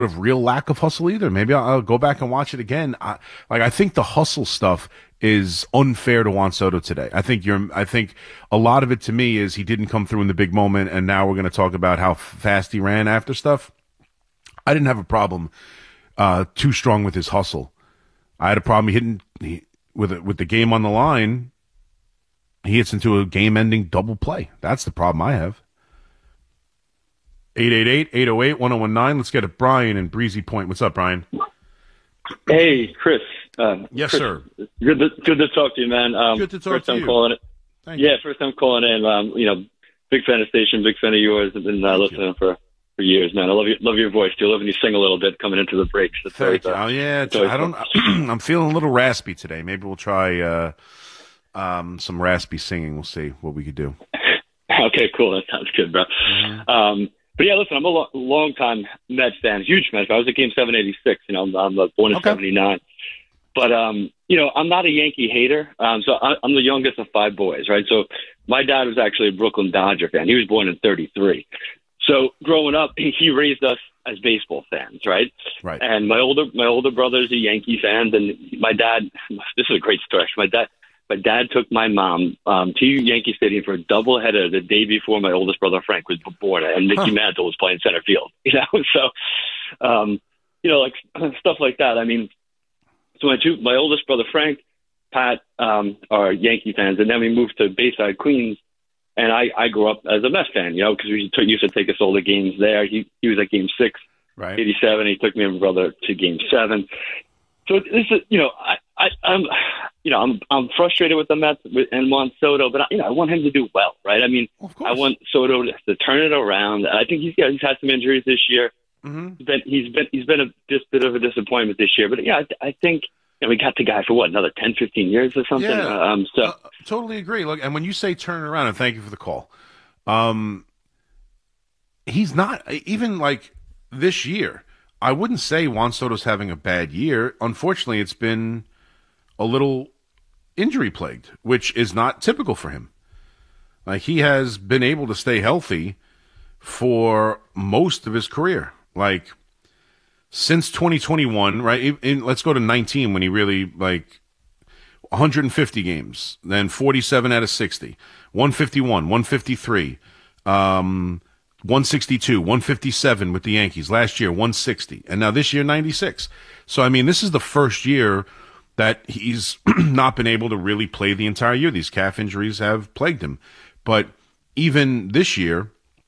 of real lack of hustle either. Maybe I'll go back and watch it again. I think the hustle stuff is unfair to Juan Soto today. I think a lot of it to me is he didn't come through in the big moment, and now we're going to talk about how fast he ran after stuff. I didn't have a problem too strong with his hustle. I had a problem with the game on the line. He hits into a game-ending double play. That's the problem I have. 888-808-1019. Let's get it. Brian in Breezy Point. What's up, Brian? Hey, Chris. Yes, Chris, sir. Good to talk to you, man. Good to talk first to time you. Calling it. Thank you. First time calling in. Big fan of station, big fan of yours. I've been listening for years, man. I love your voice too. I love when you sing a little bit coming into the breaks. Thank you. I'm feeling a little raspy today. Maybe we'll try some raspy singing. We'll see what we could do. Okay, cool. That sounds good, bro. Mm-hmm. But yeah, listen, I'm a long-time Mets fan, huge Mets fan. I was at Game 786. I'm born in 79. But, I'm not a Yankee hater. So I'm the youngest of 5 boys, right? So my dad was actually a Brooklyn Dodger fan. He was born in 33. So growing up, he raised us as baseball fans, right? Right. And my older brother's a Yankee fan, and my dad, this is a great story. My dad took my mom to Yankey Stadium for a doubleheader the day before my oldest brother Frank was born, and Mickey Mantle was playing center field. So, like stuff like that. I mean, so my oldest brother Frank, Pat, are Yankee fans, and then we moved to Bayside, Queens, and I grew up as a Mets fan, because we used to take us all the games there. He was at Game 6, right. 87. He took me and my brother to Game 7. So this is, I'm frustrated with the Mets and Juan Soto, but I want him to do well, right? I mean, I want Soto to turn it around. I think he's had some injuries this year. Mm-hmm. He's been a bit of a disappointment this year, but I think we got the guy for another 10, 15 years or something. Yeah, totally agree. Look, and when you say turn it around, and thank you for the call, he's not even like this year. I wouldn't say Juan Soto's having a bad year. Unfortunately, it's been a little injury-plagued, which is not typical for him. Like, he has been able to stay healthy for most of his career. Like, since 2021, right? Let's go to 19 when he really, 150 games, then 47 out of 60, 151, 153, 162, 157 with the Yankees. Last year, 160. And now this year, 96. So, I mean, this is the first year that he's not been able to really play the entire year. These calf injuries have plagued him. But even this year,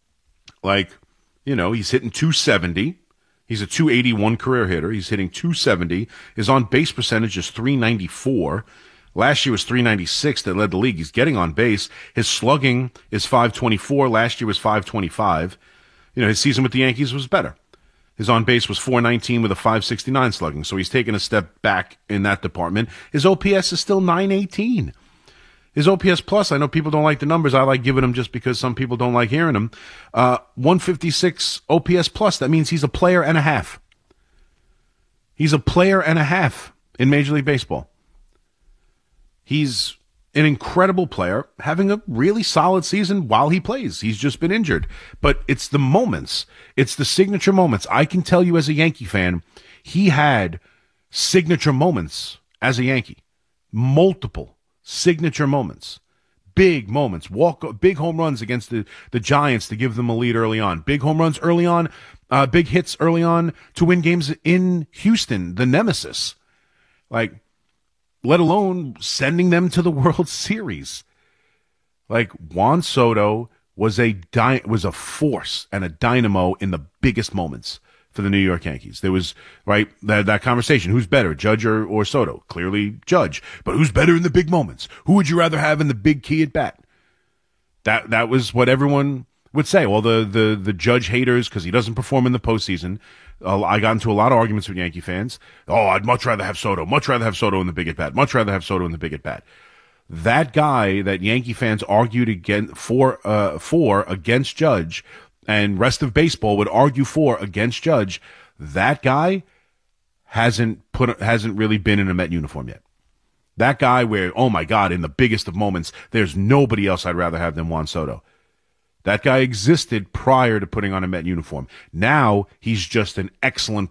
he's hitting 270. He's a 281 career hitter. He's hitting 270. His on-base percentage is 394. Last year was 396 that led the league. He's getting on base. His slugging is 524. Last year was 525. His season with the Yankees was better. His on base was 419 with a 569 slugging. So he's taken a step back in that department. His OPS is still 918. His OPS plus, I know people don't like the numbers. I like giving them just because some people don't like hearing them. 156 OPS plus. That means he's a player and a half. He's a player and a half in Major League Baseball. He's an incredible player, having a really solid season while he plays. He's just been injured. But it's the moments. It's the signature moments. I can tell you as a Yankee fan, he had signature moments as a Yankee. Multiple signature moments. Big moments. Big home runs against the Giants to give them a lead early on. Big home runs early on. Big hits early on to win games in Houston, the nemesis. Let alone sending them to the World Series. Juan Soto was a force and a dynamo in the biggest moments for the New York Yankees. There was, that conversation. Who's better, Judge or Soto? Clearly Judge. But who's better in the big moments? Who would you rather have in the big key at bat? That was what everyone would say. Well, the Judge haters, because he doesn't perform in the postseason. I got into a lot of arguments with Yankee fans. Oh, I'd much rather have Soto. Much rather have Soto in the big at bat. Much rather have Soto in the big at bat. That guy that Yankee fans argued for against Judge, and rest of baseball would argue for against Judge. That guy hasn't really been in a Met uniform yet. That guy where, oh my God, in the biggest of moments, there's nobody else I'd rather have than Juan Soto. That guy existed prior to putting on a Met uniform. Now he's just an excellent